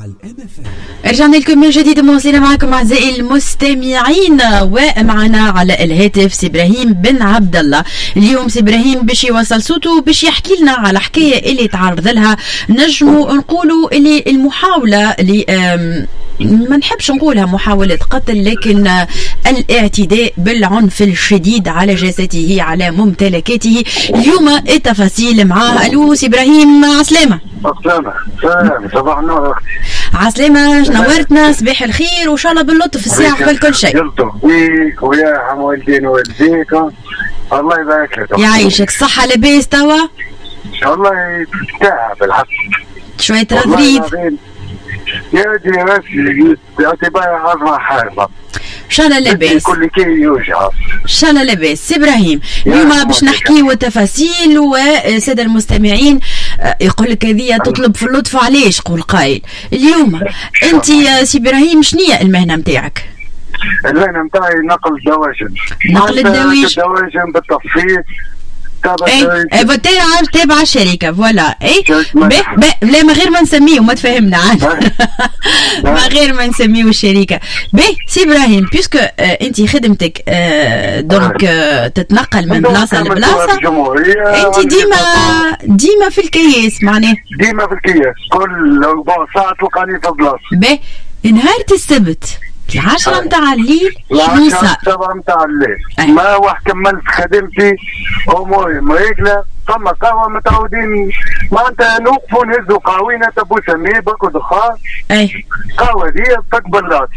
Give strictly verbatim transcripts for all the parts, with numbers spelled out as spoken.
على الام اف ام. رجعنا لكم من جديد مواصلين معكم اعزائي المستمعين، ومعنا على الهاتف سي ابراهيم بن عبد الله. اليوم سي ابراهيم باش يوصل صوته باش يحكي لنا على حكايه اللي تعرض لها، نجموا نقولوا اللي المحاوله اللي ما نحبش نقولها محاولة قتل، لكن الاعتداء بالعنف الشديد على جسده على ممتلكاته. اليوم التفاصيل معاه. الو سي ابراهيم، عسلامة. عسلامة سلام، صباح النور اختي. عسلامة، نورتنا، صباح الخير وان شاء الله باللطف الساعة قبل كل شيء. يلطف بيك ويا عم والدين ووالديكم، الله يبارك لك. يعيشك، صحة لاباس توا؟ والله تعب الحق، شوية رضريد يا دي راسي اعتبار عظمة حاربة. ان شاء الله لاباس، كل كي يوجع ان شاء الله لاباس. سي ابراهيم، اليوم باش نحكيو تفاصيل، والساده المستمعين يقول لك هذه تطلب في اللطف. علاش؟ قول قايل. اليوم انت سي ابراهيم شنية المهنه نتاعك؟ المهنه نتاعي نقل دواجن. نقل الدواجن الدواجن بالتصفيط. اي اي تابع الشركه فوالا. اي لا ما غير ما نسميه وما تفهمنا عاد ما غير ما نسميه الشركه. باهي سي ابراهيم، بيسكو آه انت خدمتك آه دونك آه تتنقل من بلاصه لبلاصه، انت ديما ديما في الكياس، معناه ديما في الكياس، كل ربع ساعه تلقاني في بلاصه. باهي نهار السبت العشرة متاع الليل شنو صار؟ السبعة متاع الليل ما واحد كملت خدمتي اموري مريقله، ثم قهوه متعودين معناتها نوقفوا نهزوا قهوينا تبو سميه باكو دخان. اي قهوه دي تقبلات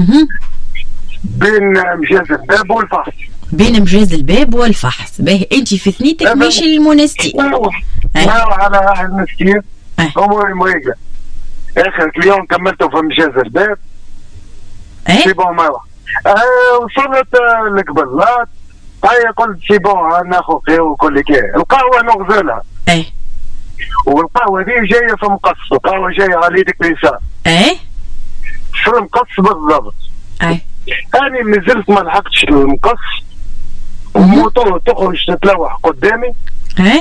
بين مجاز الباب والفحص. بين مجاز الباب والفحص. باهي انت في ثنيتك ماشي للمونستير؟ ما على راح المسكين، اموري مريقله. اخر اليوم كملته في مجاز الباب. ايه سي بون مروح. آه وصلت القبلات، هيا قلت سي بون ناخذ خير وكل كي القهوه نغزلها. ايه والقهوه دي جايه في مقص، القهوه جايه على يدك اليسار. ايه في المقص بالضبط. ايه انا نزلت ما لحقتش المقص، والموتور تخرج تتلوح قدامي. ايه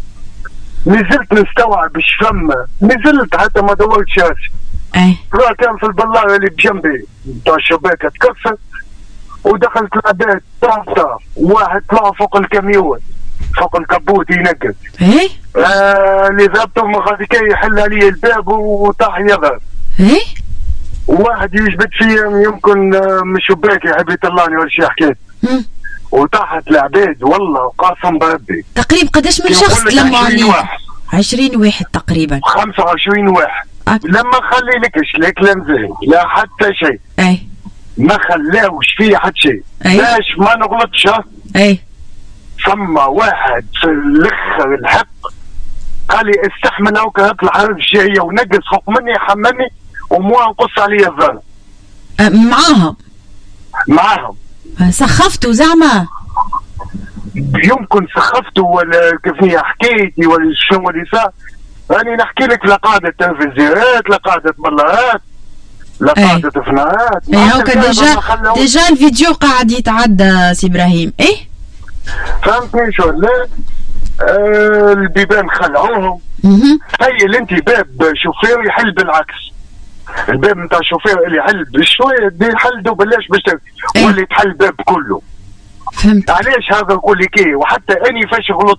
نزلت نستوعب الشم، نزلت حتى ما دورتش راسي. ايه راه كان في البلاغه اللي بجنبي نتاع الشباك تكسر، ودخلت العباد طاف طاف، واحد طلع فوق الكاميون فوق الكبوت ينقز. ايه آه اللي ضربته مخافيكي يحل علي الباب وطاح يغرب. ايه واحد يجبد فيا يمكن من الشباك يحب يطلعني ولا شي حكايه، وطاحت العباد والله قاسم بربي. تقريبا قداش من شخص تلموا عليه؟ عشرين واحد تقريبا. خمسة وعشرين واحد. أك... لما خلي لكش لا كلام زين لا حتى شيء. اي ما خلاوش فيه حتى شيء. باش ما نغلطش. اي ثم واحد في الاخر الحق قال لي استحمل هاك هات الحرب الجايه ونقص فوق مني حملني وموا نقص عليا الظل. أه معاهم معاهم سخفتوا زعما؟ يمكن سخفتوا ولا كيف حكيتي ولا شنو اللي صار. راني نحكي لك لا قاعدة تلفزيونات لا قاعدة بلاغات لا قاعدة فنانات. اي هاكا ديجا ديجا الفيديو قاعد يتعدى سي ابراهيم. ايه فهمتني شو لا آه البيبان خلعوهم. تخيل انت باب شوفير يحل بالعكس، الباب نتاع الشوفير اللي يحل بشويه دي يحل بلاش باش إيه؟ واللي تحل الباب كله. فهمت علاش هذا الكل كي؟ وحتى اني فاش غلطت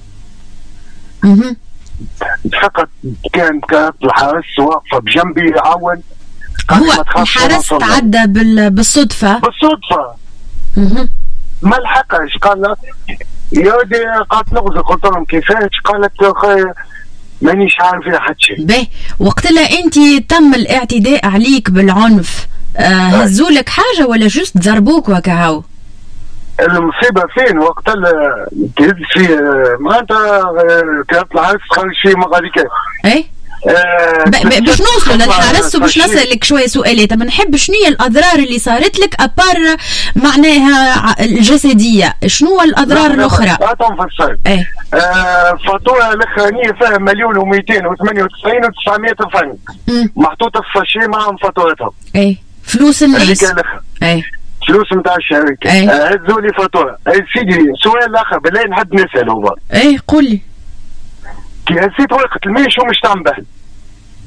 اها فقط كانت كانت الحارس واقفه بجنبي يعاون. هو الحارس تعدى بال... بالصدفه بالصدفه اها ما لحقش. قال يا دي قالت نغزل، قلت لهم كيفاش؟ قالت خير مانيش عارف فيها حتى شيء. باهي وقتها انت تم الاعتداء عليك بالعنف، آه هزولك حاجه ولا جست ضربوك وكهو؟ المصيبه فين؟ وقت تهز في معناتها كانت الحارس خرج في مغاديكات. اي آه باش نوصلوا للحارس وباش نسالك شويه سؤالات. ما نحب شنو هي الاضرار اللي صارت لك ابار معناها الجسديه، شنو الاضرار الاخرى؟ اعطهم في الصيف. ايه آه فاتوره الاخرانيه فيها مليون ومئتين وثمانية وتسعين وتسعمائة فرنك محطوطه في الساشي معهم فاتورتهم. ايه فلوس الناس. ايه فلوس نتاع الشركه. هزوا لي فاتوره. اي سيدي سؤال اخر بالله نحب نساله. ايه قول لي. كي هزيت ورقه المال شو مش تنبهل؟